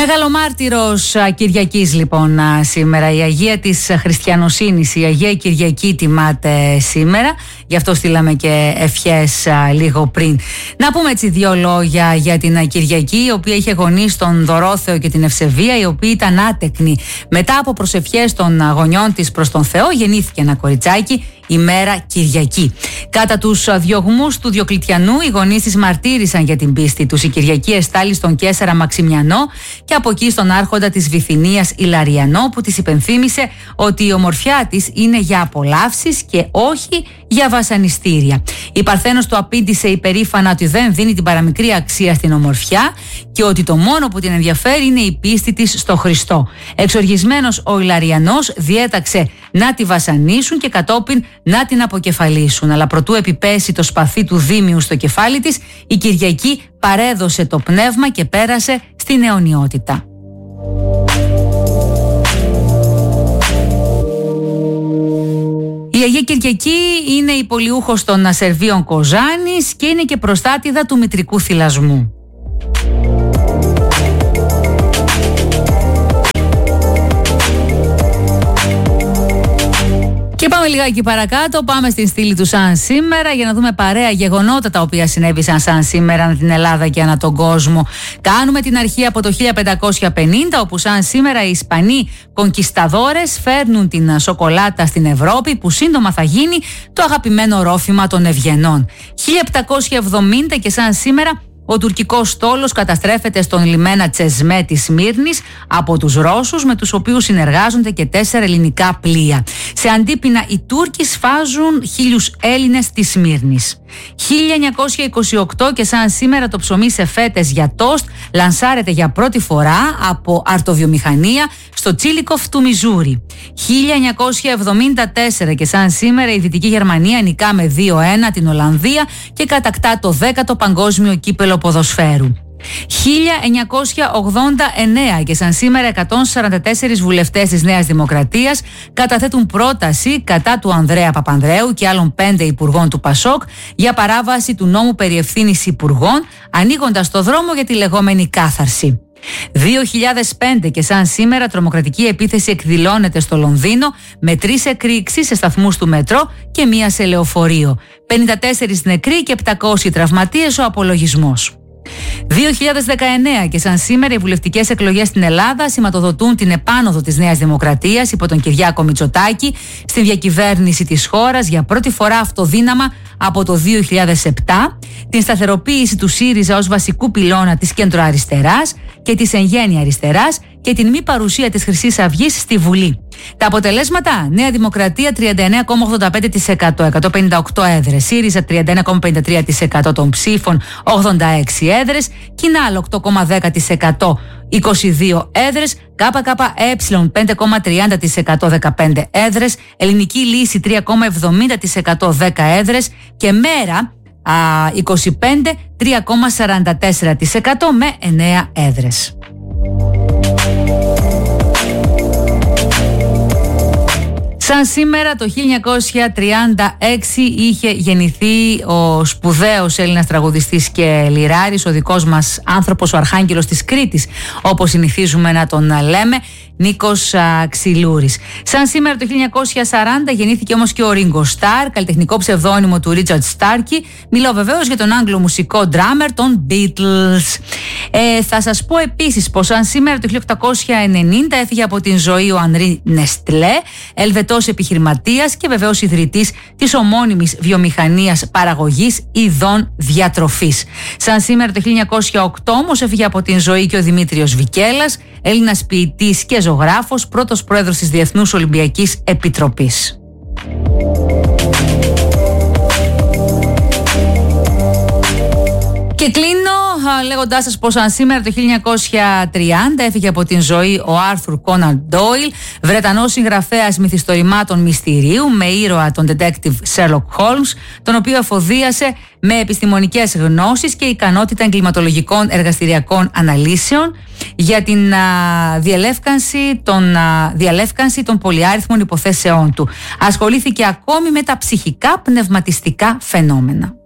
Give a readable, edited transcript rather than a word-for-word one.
Μεγαλομάρτυρος Κυριακής λοιπόν σήμερα, η Αγία της Χριστιανοσύνης, η Αγία Κυριακή τιμάται σήμερα, γι' αυτό στείλαμε και ευχές λίγο πριν. Να πούμε έτσι δύο λόγια για την Κυριακή, η οποία είχε γονείς τον Δωρόθεο και την Ευσεβία, οι οποίοι ήταν άτεκνοι. Μετά από προσευχές των γονιών της προς τον Θεό, γεννήθηκε ένα κοριτσάκι, ημέρα Κυριακή. Κατά τους διωγμούς του Διοκλητιανού, οι γονείς της μαρτύρησαν για την πίστη τους. Η Κυριακή εστάλει στον Καίσαρα Μαξιμιανό και από εκεί στον άρχοντα της Βυθινίας Ιλαριανό, που της υπενθύμησε ότι η ομορφιά της είναι για απολαύσεις και όχι για βασανιστήρια. Η Παρθένος του απήντησε υπερήφανα ότι δεν δίνει την παραμικρή αξία στην ομορφιά και ότι το μόνο που την ενδιαφέρει είναι η πίστη της στο Χριστό. Εξοργισμένος ο Ιλαριανός διέταξε να τη βασανίσουν και κατόπιν να την αποκεφαλίσουν. Αλλά προτού επιπέσει το σπαθί του Δήμιου στο κεφάλι της, η Κυριακή παρέδωσε το πνεύμα και πέρασε στην αιωνιότητα. Η Αγία Κυριακή είναι υπολειούχος των Σερβίων Κοζάνης και είναι και προστάτηδα του μητρικού θυλασμού. Και πάμε λιγάκι παρακάτω, πάμε στην στήλη του σαν σήμερα για να δούμε παρέα γεγονότα τα οποία συνέβησαν σαν σήμερα ανά την Ελλάδα και ανά τον κόσμο. Κάνουμε την αρχή από το 1550, όπου σαν σήμερα οι Ισπανοί κονκισταδόρες φέρνουν την σοκολάτα στην Ευρώπη, που σύντομα θα γίνει το αγαπημένο ρόφημα των ευγενών. 1770 και σαν σήμερα ο τουρκικός στόλος καταστρέφεται στον λιμένα Τσεσμέ της Σμύρνης από τους Ρώσους, με τους οποίους συνεργάζονται και 4 ελληνικά πλοία. Σε αντίπεινα, οι Τούρκοι σφάζουν 1.000 Έλληνες της Σμύρνης. 1928 και σαν σήμερα το ψωμί σε φέτες για τόστ λανσάρεται για πρώτη φορά από αρτοβιομηχανία στο Τσίλικοφ του Μιζούρι. 1974 και σαν σήμερα η Δυτική Γερμανία νικά με 2-1 την Ολλανδία και κατακτά το 10ο παγκόσμιο κύπελο ποδοσφαίρου. 1989 και σαν σήμερα 144 βουλευτές της Νέας Δημοκρατίας καταθέτουν πρόταση κατά του Ανδρέα Παπανδρέου και άλλων 5 υπουργών του Πασόκ για παράβαση του νόμου περί ευθύνης υπουργών, ανοίγοντας το δρόμο για τη λεγόμενη κάθαρση. 2005 και σαν σήμερα τρομοκρατική επίθεση εκδηλώνεται στο Λονδίνο με 3 εκρήξεις σε σταθμούς του μετρό και 1 σε λεωφορείο. 54 νεκροί και 700 τραυματίες ο απολογισμός. 2019 και σαν σήμερα οι βουλευτικές εκλογές στην Ελλάδα σηματοδοτούν την επάνωδο της Νέας Δημοκρατίας υπό τον Κυριάκο Μητσοτάκη στην διακυβέρνηση της χώρας για πρώτη φορά αυτοδύναμα από το 2007, την σταθεροποίηση του ΣΥΡΙΖΑ ως βασικού πυλώνα της κεντροαριστεράς και της εν γέννη αριστεράς και την μη παρουσία της Χρυσής Αυγής στη Βουλή. Τα αποτελέσματα: Νέα Δημοκρατία 39,85%, 158 έδρες, ΣΥΡΙΖΑ 31,53% των ψήφων, 86 έδρες, Κινάλ 8,10%, 22 έδρες, ΚΚΕ 5,30%, 15 έδρες, Ελληνική Λύση 3,70%, 10 έδρες και Μέρα 25, 3,44% με 9 έδρες. Σαν σήμερα το 1936 είχε γεννηθεί ο σπουδαίος Έλληνας τραγουδιστής και λυράρης, ο δικός μας άνθρωπος, ο Αρχάγγελος της Κρήτης, όπως συνηθίζουμε να τον λέμε, Νίκος Ξυλούρης. Σαν σήμερα το 1940 γεννήθηκε όμως και ο Ringo Starr, καλλιτεχνικό ψευδώνυμο του Richard Starkey. Μιλάω βεβαίως για τον Άγγλο μουσικό ντράμερ των Beatles. Θα σας πω επίσης πως σαν σήμερα το 1890 έφυγε από την ζωή ο Ανρί Νεστλέ, Ελβετός επιχειρηματίας και βεβαίως ιδρυτής της ομώνυμης βιομηχανίας παραγωγής ειδών διατροφής. Σαν σήμερα το 1908 όμως έφυγε από την ζωή και ο Δημήτριος Βικέλας, Έλληνας ποιητής και ζωγράφος, πρώτος πρόεδρος της Διεθνούς Ολυμπιακής Επιτροπής. Και κλείνω λέγοντάς σας πως αν σήμερα το 1930 έφυγε από την ζωή ο Άρθουρ Κόναν Ντόιλ, Βρετανός συγγραφέας μυθιστορημάτων μυστηρίου με ήρωα τον detective Sherlock Holmes, τον οποίο εφοδίασε με επιστημονικές γνώσεις και ικανότητα εγκληματολογικών εργαστηριακών αναλύσεων για την διαλεύκανση των πολυάριθμων υποθέσεών του. Ασχολήθηκε ακόμη με τα ψυχικά πνευματιστικά φαινόμενα.